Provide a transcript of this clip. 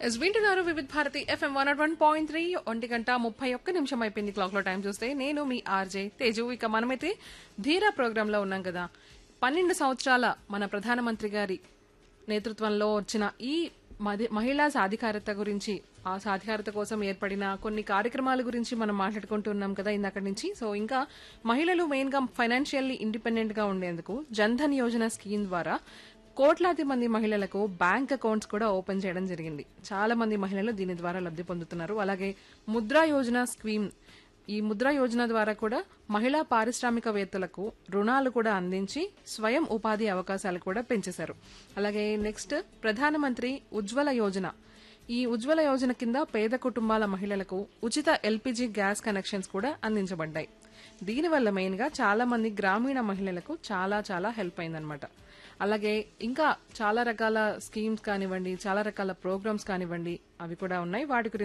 Yes వింటున్నారు Vividh Bharati FM 101.3 1:31 అయిపోయింది clock లో టైం చూస్తే. నేను మీ ఆర్జే తేజు. ఇక మనమైతే ధీరా ప్రోగ్రామ్ లో ఉన్నాం కదా. 12 సంవత్సరాల మన ప్రధానమంత్రి గారి నేతృత్వంలో వచ్చిన ఈ మహిళా సాధికారత గురించి, ఆ సాధికారత కోసం ఏర్పడిన కొన్ని కార్యక్రమాల గురించి మనం మాట్లాడుకుంటున్నాం కదా ఇందాక నుంచి. సో ఇంకా మహిళలు మెయిన్ గా ఫైనాన్షియల్లీ ఇండిపెండెంట్ గా ఉండేందుకు జన్ధన్ యోజన స్కీమ్ ద్వారా కోట్లాది మంది మహిళలకు బ్యాంక్ అకౌంట్స్ కూడా ఓపెన్ చేయడం జరిగింది. చాలా మంది మహిళలు దీని ద్వారా లబ్ధి పొందుతున్నారు. అలాగే ముద్రా యోజన స్కీమ్, ఈ ముద్రా యోజన ద్వారా కూడా మహిళా పారిశ్రామికవేత్తలకు రుణాలు కూడా అందించి స్వయం ఉపాధి అవకాశాలు కూడా పెంచేశారు. అలాగే నెక్స్ట్ ప్రధానమంత్రి ఉజ్వల యోజన. ఈ ఉజ్వల యోజన కింద పేద కుటుంబాల మహిళలకు ఉచిత ఎల్పీజీ గ్యాస్ కనెక్షన్స్ కూడా అందించబడ్డాయి. దీనివల్ల మెయిన్ గా చాలా మంది గ్రామీణ మహిళలకు చాలా చాలా హెల్ప్ అయిందనమాట. అలాగే ఇంకా చాలా రకాల స్కీమ్స్ కానివ్వండి, చాలా రకాల ప్రోగ్రామ్స్ కానివ్వండి, అవి కూడా ఉన్నాయి. వాటి గురించి